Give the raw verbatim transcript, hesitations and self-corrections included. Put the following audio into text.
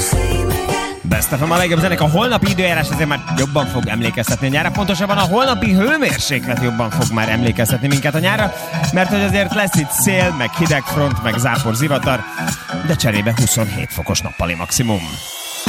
Best of a legjobb zenek. A holnapi időjárás azért már jobban fog emlékeztetni a nyára. Pontosabban a holnapi hőmérséklet jobban fog már emlékeztetni minket a nyára, mert hogy azért lesz itt szél, meg hidegfront, meg zápor, zivatar, de cserébe huszonhét fokos nappali maximum.